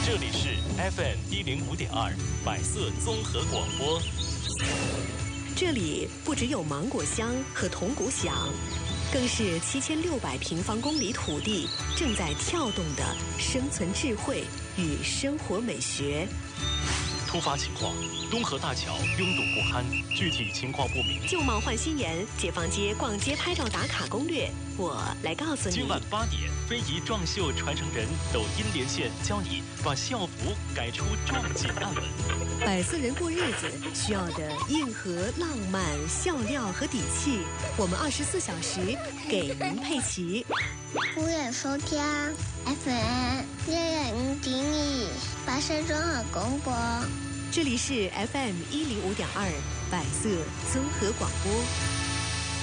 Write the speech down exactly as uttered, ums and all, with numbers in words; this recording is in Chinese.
这里是 F M 一零五点二百色综合广播。 这里不只有芒果香和铜鼓响，更是七千六百平方公里土地正在跳动的生存智慧与生活美学。 突发情况，东河大桥拥堵不堪，具体情况不明。 旧貌换新颜，解放街逛街拍照打卡攻略，我来告诉你。 今晚八点，非遗壮秀传承人抖音连线，教你把校服改出壮锦暗纹。 百色人过日子需要的硬核、浪漫、笑料和底气，我们二十四小时给您配齐。 欢迎收听 F M 一零五点二百色综合广播。 这里是 F M 一零五点二百色综合广播。